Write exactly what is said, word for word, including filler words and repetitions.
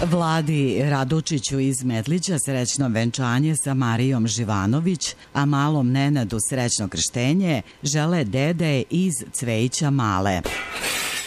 Vladi Radučiću iz Medlića srećno venčanje sa Marijom Živanović, a malom Nenadu srećno krštenje žele dede iz Cvejića Male.